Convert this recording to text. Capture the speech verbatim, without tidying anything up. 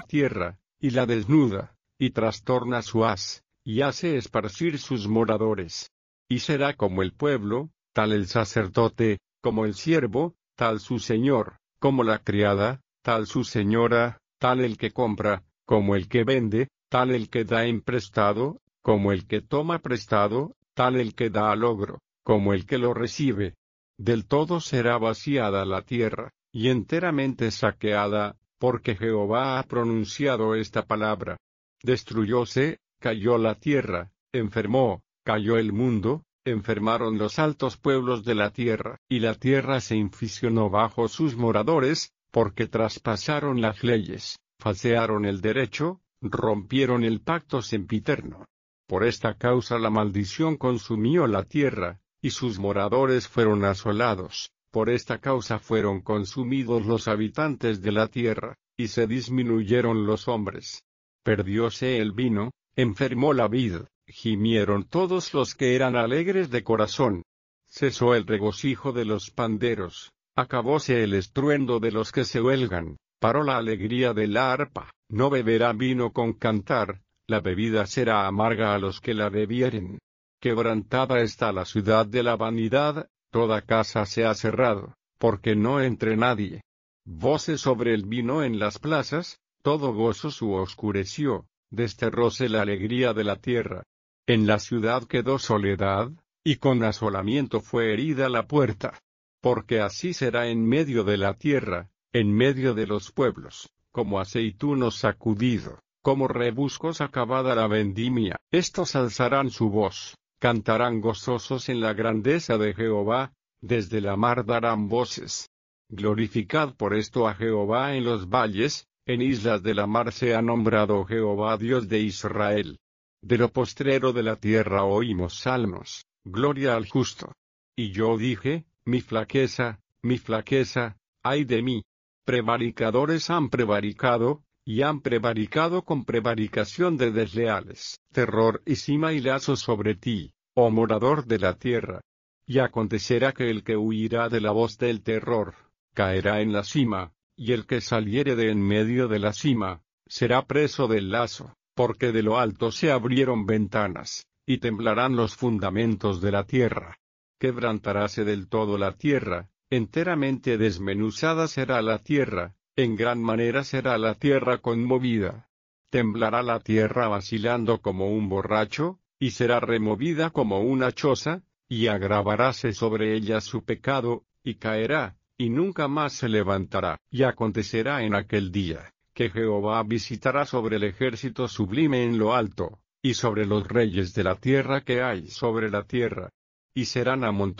tierra, y la desnuda, y trastorna su haz, y hace esparcir sus moradores. Y será como el pueblo, tal el sacerdote, como el siervo, tal su señor, como la criada, tal su señora, tal el que compra, como el que vende, tal el que da en prestado, como el que toma prestado, tal el que da al ogro, como el que lo recibe. Del todo será vaciada la tierra, y enteramente saqueada, porque Jehová ha pronunciado esta palabra. Destruyóse, cayó la tierra, enfermó, cayó el mundo, enfermaron los altos pueblos de la tierra, y la tierra se inficionó bajo sus moradores, porque traspasaron las leyes, falsearon el derecho, rompieron el pacto sempiterno. Por esta causa la maldición consumió la tierra, y sus moradores fueron asolados. Por esta causa fueron consumidos los habitantes de la tierra, y se disminuyeron los hombres. Perdióse el vino, enfermó la vid, gimieron todos los que eran alegres de corazón. Cesó el regocijo de los panderos, acabóse el estruendo de los que se huelgan, paró la alegría de la arpa, no beberá vino con cantar, la bebida será amarga a los que la bebieren. Quebrantada está la ciudad de la vanidad, toda casa se ha cerrado, porque no entre nadie. Voces sobre el vino en las plazas, todo gozo su oscureció, desterróse la alegría de la tierra. En la ciudad quedó soledad, y con asolamiento fue herida la puerta. Porque así será en medio de la tierra, en medio de los pueblos, como aceituno sacudido, como rebuscos acabada la vendimia. Estos alzarán su voz, cantarán gozosos en la grandeza de Jehová, desde la mar darán voces. Glorificad por esto a Jehová en los valles, en islas de la mar se ha nombrado Jehová Dios de Israel. De lo postrero de la tierra oímos salmos, gloria al justo. Y yo dije, mi flaqueza, mi flaqueza, ay de mí. Prevaricadores han prevaricado, y han prevaricado con prevaricación de desleales. Terror y cima y lazo sobre ti, oh morador de la tierra. Y acontecerá que el que huirá de la voz del terror, caerá en la cima, y el que saliere de en medio de la cima, será preso del lazo, porque de lo alto se abrieron ventanas, y temblarán los fundamentos de la tierra. Quebrantaráse del todo la tierra, enteramente desmenuzada será la tierra, en gran manera será la tierra conmovida. Temblará la tierra vacilando como un borracho, y será removida como una choza, y agravaráse sobre ella su pecado, y caerá, y nunca más se levantará. Y acontecerá en aquel día, que Jehová visitará sobre el ejército sublime en lo alto, y sobre los reyes de la tierra que hay sobre la tierra. Y serán amontonados